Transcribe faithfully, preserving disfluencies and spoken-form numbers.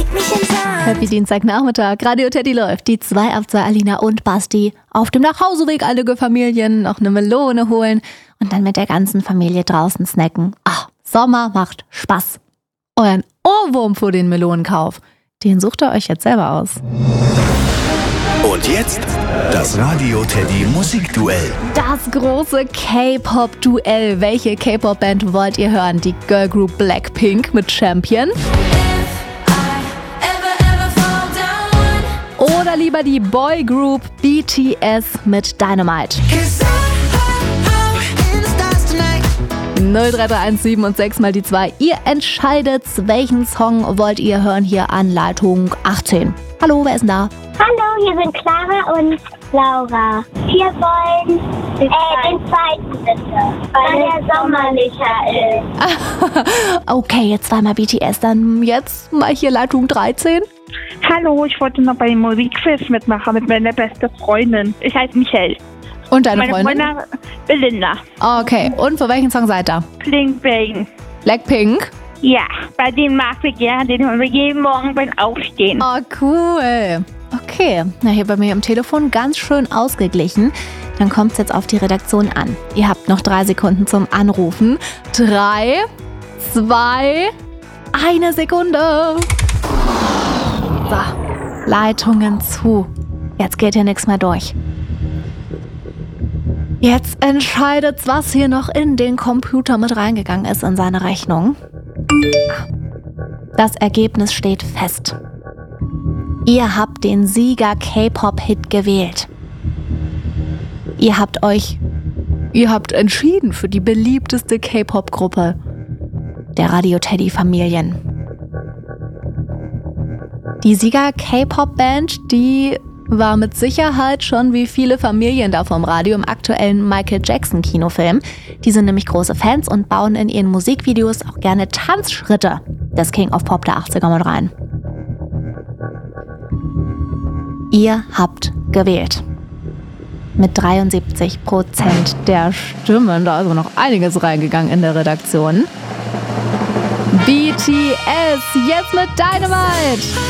leg mich ins Sand. Happy Dienstagnachmittag. Radio Teddy läuft. Die zwei ab zwei, Alina und Basti. Auf dem Nachhauseweg einige Familien noch eine Melone holen und dann mit der ganzen Familie draußen snacken. Ach, Sommer macht Spaß. Euren Ohrwurm vor den Melonenkauf, den sucht ihr euch jetzt selber aus. Und jetzt das Radio Teddy Musikduell. Das große K-Pop-Duell. Welche K-Pop-Band wollt ihr hören? Die Girl Group Blackpink mit Champion? Oder lieber die Boy Group B T S mit Dynamite? null drei drei eins sieben und sechs mal die zwei. Ihr entscheidet, welchen Song wollt ihr hören hier an Leitung achtzehn. Hallo, wer ist denn da? Hallo, hier sind Clara und Laura. Wir wollen äh, den zweiten bitte, weil der sommerlicher ist. Okay, jetzt zweimal B T S, dann jetzt mal hier Leitung dreizehn. Hallo, ich wollte noch bei dem Musikquiz mitmachen mit meiner besten Freundin. Ich heiße Michelle. Und deine Meine Freundin? Freundin Belinda. Okay, und für welchen Song seid ihr? Blink Bang. Blackpink? Ja, bei dem mag ich gerne, den hören wir jeden Morgen beim Aufstehen. Oh, cool. Okay, na hier bei mir am Telefon ganz schön ausgeglichen. Dann kommt es jetzt auf die Redaktion an. Ihr habt noch drei Sekunden zum Anrufen. Drei, zwei, eine Sekunde. So, Leitungen zu. Jetzt geht hier nichts mehr durch. Jetzt entscheidet's, was hier noch in den Computer mit reingegangen ist in seine Rechnung. Das Ergebnis steht fest. Ihr habt den Sieger K-Pop-Hit gewählt. Ihr habt euch, ihr habt entschieden für die beliebteste K-Pop-Gruppe der Radio Teddy-Familien. Die Sieger K-Pop-Band, die war mit Sicherheit schon wie viele Familien da vom Radio im aktuellen Michael Jackson-Kinofilm. Die sind nämlich große Fans und bauen in ihren Musikvideos auch gerne Tanzschritte des King of Pop der achtziger mit rein. Ihr habt gewählt. Mit dreiundsiebzig Prozent der Stimmen, da ist also noch einiges reingegangen in der Redaktion. B T S, jetzt mit Dynamite!